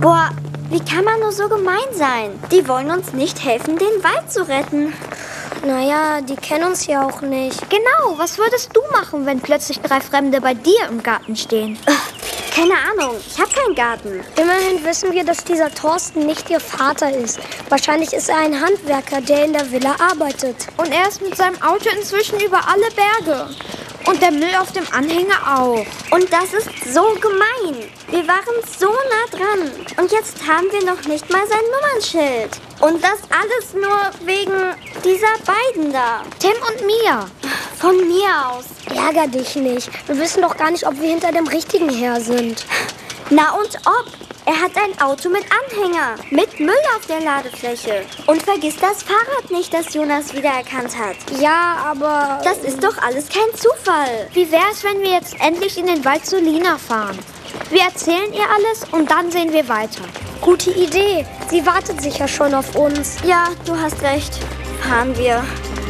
Boah, wie kann man nur so gemein sein? Die wollen uns nicht helfen, den Wald zu retten. Naja, die kennen uns ja auch nicht. Genau, was würdest du machen, wenn plötzlich 3 Fremde bei dir im Garten stehen? Keine Ahnung, ich habe keinen Garten. Immerhin wissen wir, dass dieser Thorsten nicht ihr Vater ist. Wahrscheinlich ist er ein Handwerker, der in der Villa arbeitet. Und er ist mit seinem Auto inzwischen über alle Berge. Und der Müll auf dem Anhänger auch. Und das ist so gemein. Wir waren so nah dran. Und jetzt haben wir noch nicht mal sein Nummernschild. Und das alles nur wegen dieser beiden da. Tim und Mia. Von mir aus. Ärger dich nicht. Wir wissen doch gar nicht, ob wir hinter dem Richtigen her sind. Na und ob? Er hat ein Auto mit Anhänger, mit Müll auf der Ladefläche. Und vergiss das Fahrrad nicht, das Jonas wiedererkannt hat. Ja, aber... Das ist doch alles kein Zufall. Wie wär's, wenn wir jetzt endlich in den Wald zu Lina fahren? Wir erzählen ihr alles und dann sehen wir weiter. Gute Idee. Sie wartet sicher schon auf uns. Ja, du hast recht. Fahren wir.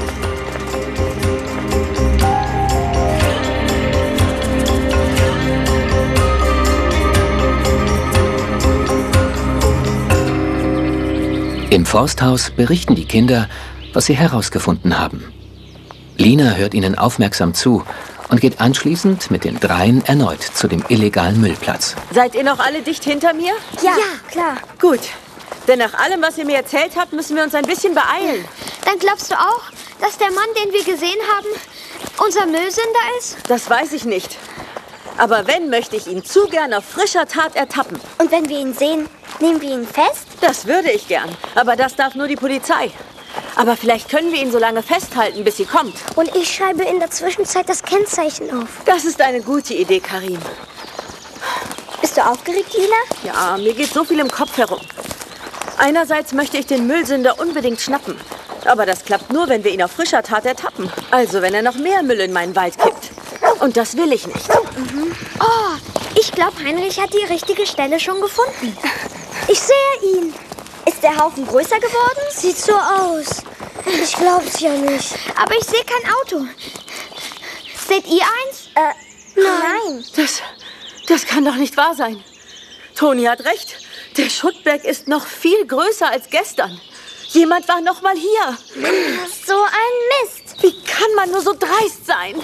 Im Forsthaus berichten die Kinder, was sie herausgefunden haben. Lina hört ihnen aufmerksam zu und geht anschließend mit den dreien erneut zu dem illegalen Müllplatz. Seid ihr noch alle dicht hinter mir? Ja, klar. Gut. Denn nach allem, was ihr mir erzählt habt, müssen wir uns ein bisschen beeilen. Dann glaubst du auch, dass der Mann, den wir gesehen haben, unser Müllsünder ist? Das weiß ich nicht. Aber wenn, möchte ich ihn zu gern auf frischer Tat ertappen. Und wenn wir ihn sehen, nehmen wir ihn fest? Das würde ich gern. Aber das darf nur die Polizei. Aber vielleicht können wir ihn so lange festhalten, bis sie kommt. Und ich schreibe in der Zwischenzeit das Kennzeichen auf. Das ist eine gute Idee, Karin. Bist du aufgeregt, Lina? Ja, mir geht so viel im Kopf herum. Einerseits möchte ich den Müllsünder unbedingt schnappen. Aber das klappt nur, wenn wir ihn auf frischer Tat ertappen. Also, wenn er noch mehr Müll in meinen Wald kippt. Und das will ich nicht. Oh, ich glaube, Heinrich hat die richtige Stelle schon gefunden. Ich sehe ihn. Ist der Haufen größer geworden? Sieht so aus. Ich glaub's ja nicht. Aber ich sehe kein Auto. Seht ihr eins? Nein. Das kann doch nicht wahr sein. Toni hat recht. Der Schuttberg ist noch viel größer als gestern. Jemand war noch mal hier. So ein Mist. Wie kann man nur so dreist sein?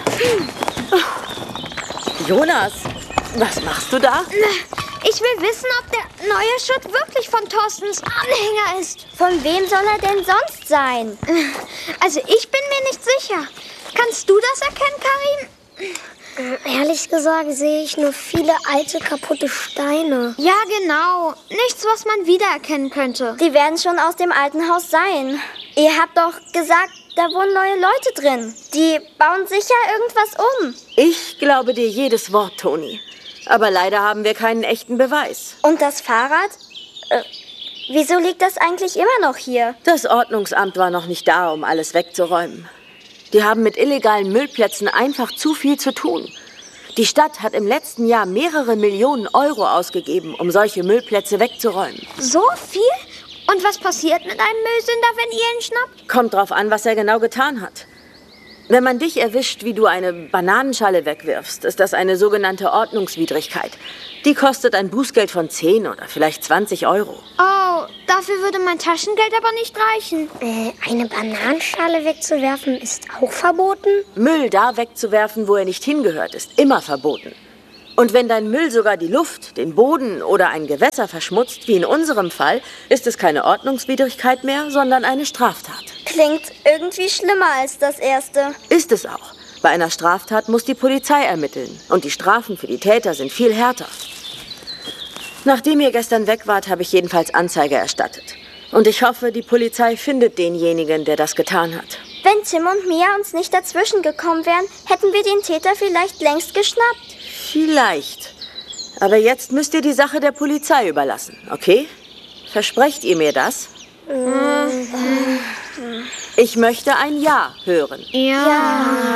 Jonas, was machst du da? Ich will wissen, ob der neue Schutt wirklich von Thorstens Anhänger ist. Von wem soll er denn sonst sein? Also ich bin mir nicht sicher. Kannst du das erkennen, Karin? Ehrlich gesagt sehe ich nur viele alte, kaputte Steine. Ja, genau. Nichts, was man wiedererkennen könnte. Die werden schon aus dem alten Haus sein. Ihr habt doch gesagt, da wohnen neue Leute drin. Die bauen sicher irgendwas um. Ich glaube dir jedes Wort, Toni. Aber leider haben wir keinen echten Beweis. Und das Fahrrad? Wieso liegt das eigentlich immer noch hier? Das Ordnungsamt war noch nicht da, um alles wegzuräumen. Die haben mit illegalen Müllplätzen einfach zu viel zu tun. Die Stadt hat im letzten Jahr mehrere Millionen Euro ausgegeben, um solche Müllplätze wegzuräumen. So viel? Und was passiert mit einem Müllsünder, wenn ihr ihn schnappt? Kommt drauf an, was er genau getan hat. Wenn man dich erwischt, wie du eine Bananenschale wegwirfst, ist das eine sogenannte Ordnungswidrigkeit. Die kostet ein Bußgeld von 10 oder vielleicht 20 Euro. Oh, dafür würde mein Taschengeld aber nicht reichen. Eine Bananenschale wegzuwerfen ist auch verboten? Müll da wegzuwerfen, wo er nicht hingehört, ist immer verboten. Und wenn dein Müll sogar die Luft, den Boden oder ein Gewässer verschmutzt, wie in unserem Fall, ist es keine Ordnungswidrigkeit mehr, sondern eine Straftat. Klingt irgendwie schlimmer als das erste. Ist es auch. Bei einer Straftat muss die Polizei ermitteln. Und die Strafen für die Täter sind viel härter. Nachdem ihr gestern weg wart, habe ich jedenfalls Anzeige erstattet. Und ich hoffe, die Polizei findet denjenigen, der das getan hat. Wenn Tim und Mia uns nicht dazwischen gekommen wären, hätten wir den Täter vielleicht längst geschnappt. Vielleicht. Aber jetzt müsst ihr die Sache der Polizei überlassen, okay? Versprecht ihr mir das? Ich möchte ein Ja hören. Ja.